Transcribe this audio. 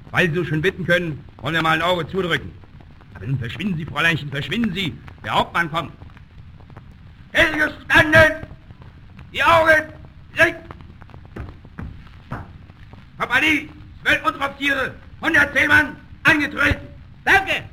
Weil Sie so schön bitten können, wollen wir mal ein Auge zudrücken. Aber nun verschwinden Sie, Fräuleinchen, verschwinden Sie. Der Hauptmann kommt. Hingestanden! Die Augen rechts! Kompanie, 12 Unteroffiziere, 110 Mann, angetreten. Danke!